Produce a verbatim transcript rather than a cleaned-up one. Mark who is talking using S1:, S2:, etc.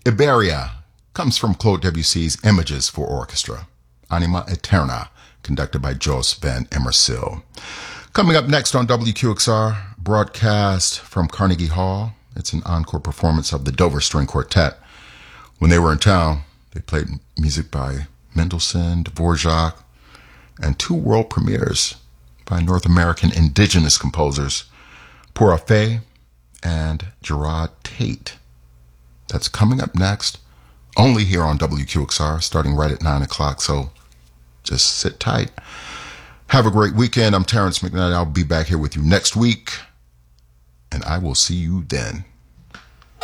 S1: Iberia comes from Claude Debussy's Images for Orchestra. Anima Eterna, conducted by Jos van Emmersel. Coming up next on W Q X R, broadcast from Carnegie Hall. It's an encore performance of the Dover String Quartet. When they were in town, they played music by Mendelssohn, Dvorak, and two world premieres by North American indigenous composers, Pura Fé and Gerard Tate. That's coming up next, only here on W Q X R, starting right at nine o'clock, so just sit tight. Have a great weekend. I'm Terrence McKnight. I'll be back here with you next week, and I will see you then.